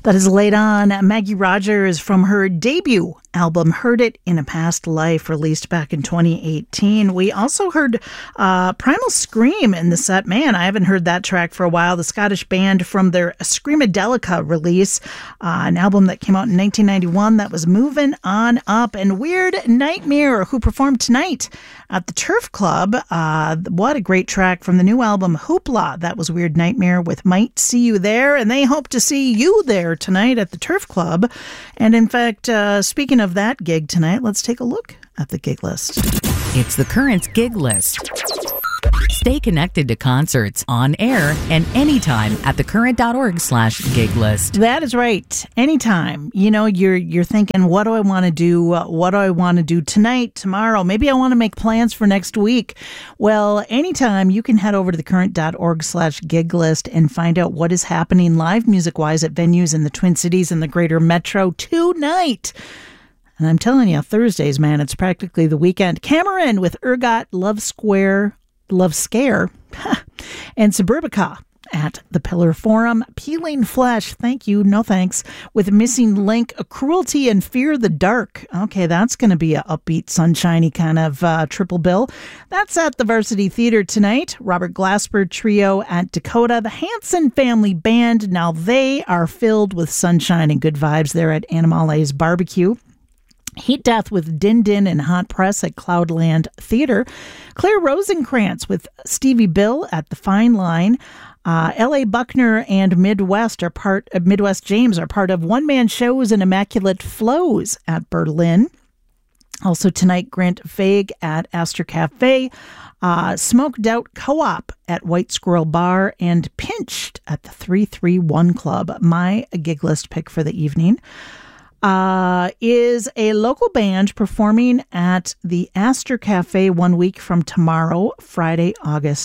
That is Laid On, Maggie Rogers, from her debut album, Heard It in a Past Life, released back in 2018. We also heard Primal Scream in the set. Man, I haven't heard that track for a while. The Scottish band from their Screamadelica release, an album that came out in 1991 that was moving on up. And Weird Nightmare, who performed tonight at the Turf Club. What a great track from the new album, Hoopla. That was Weird Nightmare with Might See You There, and they hope to see you there tonight at the Turf Club. And in fact, speaking of that gig tonight, let's take a look at the gig list. It's the Currents gig list. Stay connected to concerts on air and anytime at thecurrent.org/gig list. That is right. Anytime. You know, you're thinking, what do I want to do? What do I want to do tonight, tomorrow? Maybe I want to make plans for next week. Well, anytime you can head over to thecurrent.org/gig list and find out what is happening live music-wise at venues in the Twin Cities and the greater metro tonight. And I'm telling you, Thursdays, man, it's practically the weekend. Cameron with Ergot, Love Scare, and Suburbica at the Pillar Forum. Peeling Flesh, thank you, no thanks, with Missing Link, Cruelty and Fear the Dark. Okay, that's going to be a upbeat, sunshiny kind of triple bill. That's at the Varsity Theater tonight. Robert Glasper Trio at Dakota. The Hanson Family Band, now they are filled with sunshine and good vibes there at Animale's Barbecue. Heat Death with Din Din and Hot Press at Cloudland Theater. Claire Rosenkrantz with Stevie Bill at the Fine Line. L.A. Buckner and Midwest James are part of one-man shows and Immaculate Flows at Berlin. Also tonight, Grant Vague at Astor Cafe. Smoked Out Co-op at White Squirrel Bar, and Pinched at the 331 Club. My gig list pick for the evening is a local band performing at the Astor Cafe 1 week from tomorrow, Friday,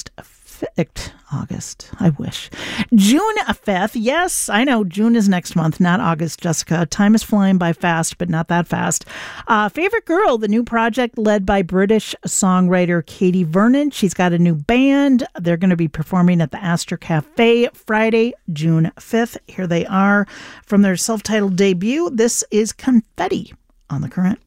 June 5th. Yes, I know, June is next month, not August, Jessica. Time is flying by fast, but not that fast. Favorite Girl, the new project led by British songwriter Katie Vernon. She's got a new band. They're going to be performing at the Astor Cafe Friday, June 5th. Here they are from their self-titled debut. This is Confetti on The Current.